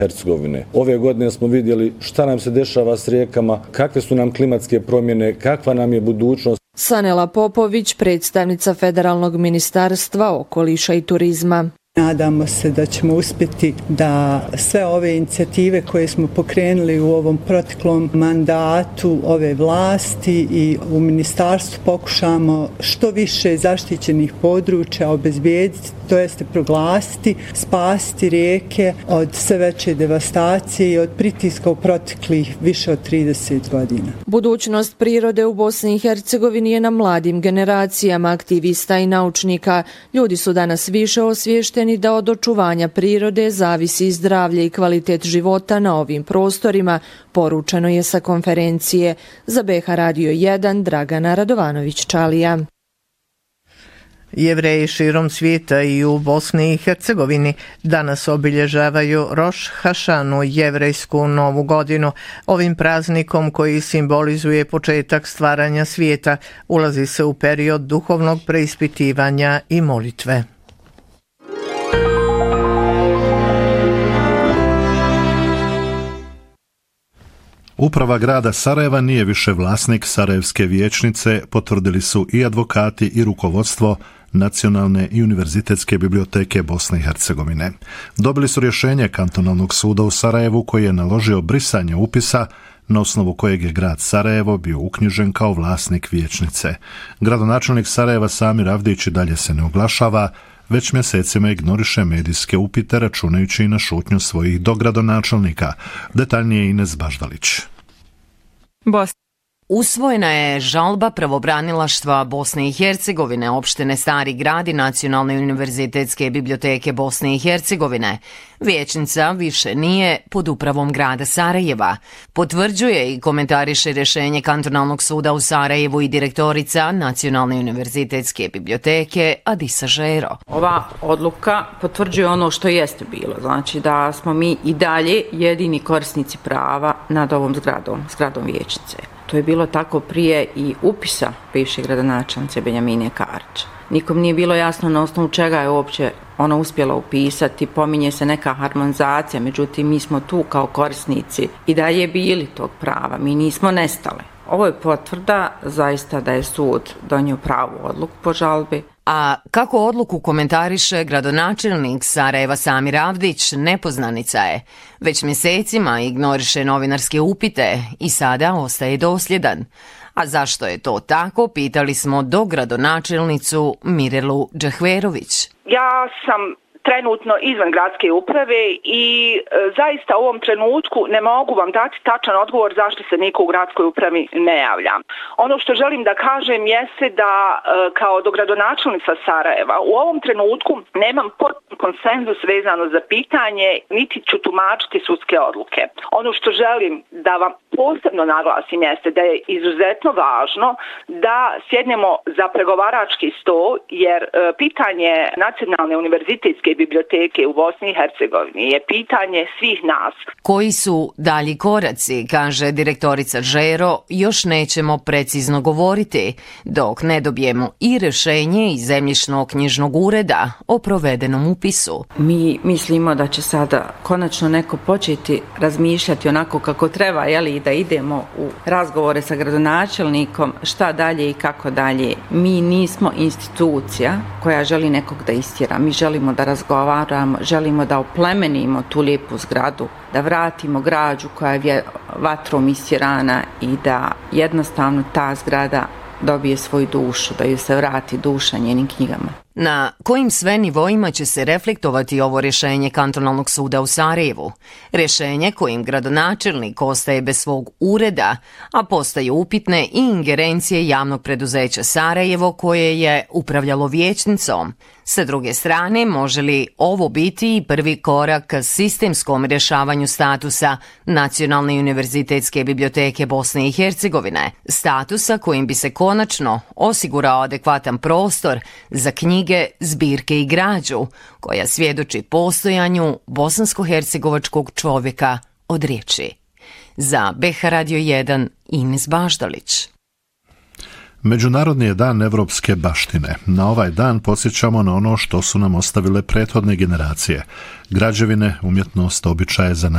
Hercegovine. Ove godine smo vidjeli šta nam se dešava s rijekama, kakve su nam klimatske promjene, kakva nam je budućnost. Sanela Popović, predstavnica Federalnog ministarstva okoliša i turizma. Nadamo se da ćemo uspjeti da sve ove inicijative koje smo pokrenuli u ovom proteklom mandatu ove vlasti i u ministarstvu pokušamo što više zaštićenih područja obezbijediti, to jeste proglasiti, spasiti rijeke od sve veće devastacije i od pritiska u proteklih više od 30 godina. Budućnost prirode u Bosni i Hercegovini je na mladim generacijama aktivista i naučnika. Ljudi su danas više osviješteni da od očuvanja prirode zavisi zdravlje i kvalitet života na ovim prostorima, poručeno je sa konferencije. Za BH Radio 1 Dragana Radovanović-Čalija. Jevreji širom svijeta i u Bosni i Hercegovini danas obilježavaju Roš Hašanu, jevrejsku novu godinu. Ovim praznikom koji simbolizuje početak stvaranja svijeta ulazi se u period duhovnog preispitivanja i molitve. Uprava grada Sarajeva nije više vlasnik Sarajevske vijećnice, potvrdili su i advokati i rukovodstvo Nacionalne i univerzitetske biblioteke Bosne i Hercegovine. Dobili su rješenje kantonalnog suda u Sarajevu koji je naložio brisanje upisa na osnovu kojeg je grad Sarajevo bio uknjižen kao vlasnik vijećnice. Gradonačelnik Sarajeva Samir Avdić i dalje se ne oglašava, već mjesecima ignoriše medijske upite računajući i na šutnju svojih dogradonačelnika. Detaljnije Ines Baždalić. Usvojena je žalba pravobranilaštva Bosne i Hercegovine, opštine Stari grad i Nacionalne univerzitetske biblioteke Bosne i Hercegovine. Vijećnica više nije pod upravom grada Sarajeva. Potvrđuje i komentariše rješenje kantonalnog suda u Sarajevu i direktorica Nacionalne univerzitetske biblioteke Adisa Žero. Ova odluka potvrđuje ono što jeste bilo, znači da smo mi i dalje jedini korisnici prava nad ovom zgradom vijećnice. To je bilo tako prije i upisa bivše gradonačelnice Benjamine Karić. Nikom nije bilo jasno na osnovu čega je uopće ona uspjela upisati, pominje se neka harmonizacija, međutim mi smo tu kao korisnici i dalje bili tog prava, mi nismo nestale. Ovo je potvrda zaista da je sud donio pravu odluku po žalbi. A kako odluku komentariše gradonačelnik Sarajeva Samir Avdić, nepoznanica je. Već mjesecima ignoriše novinarske upite i sada ostaje dosljedan. A zašto je to tako, pitali smo dogradonačelnicu Mirelu Džehverović. Ja sam trenutno izvan gradske uprave i zaista u ovom trenutku ne mogu vam dati tačan odgovor zašto se niko u gradskoj upravi ne javlja. Ono što želim da kažem jeste da kao dogradonačelnica Sarajeva u ovom trenutku nemam potpun konsenzus vezano za pitanje, niti ću tumačiti sudske odluke. Ono što želim da vam posebno naglasim jeste da je izuzetno važno da sjednemo za pregovarački sto, jer pitanje Nacionalne univerzitetske biblioteke u Bosni i Hercegovini je pitanje svih nas. Koji su dalji koraci, kaže direktorica Žero, još nećemo precizno govoriti, dok ne dobijemo i rješenje iz zemljišno-knjižnog ureda o provedenom upisu. Mi mislimo da će sada konačno neko početi razmišljati onako kako treba, jeli, da idemo u razgovore sa gradonačelnikom, šta dalje i kako dalje. Mi nismo institucija koja želi nekog da istjera, mi želimo da razgovaramo, želimo da oplemenimo tu lijepu zgradu, da vratimo građu koja je vatrom istjerana i da jednostavno ta zgrada dobije svoju dušu, da ju se vrati duša njenim knjigama. Na kojim sve nivoima će se reflektovati ovo rješenje kantonalnog suda u Sarajevu? Rješenje kojim gradonačelnik ostaje bez svog ureda, a postaju upitne i ingerencije javnog preduzeća Sarajevo koje je upravljalo vijećnicom. Sa druge strane, može li ovo biti i prvi korak ka sistemskom rješavanju statusa Nacionalne univerzitetske biblioteke Bosne i Hercegovine, statusa kojim bi se konačno osigurao adekvatan prostor za knjige, zbirke i građu, koja svjedoči postojanju bosansko-hercegovačkog čovjeka od riječi. Za BH Radio 1 Ines Baždalić. Međunarodni je dan evropske baštine. Na ovaj dan podsjećamo na ono što su nam ostavile prethodne generacije. Građevine, umjetnost, običaje za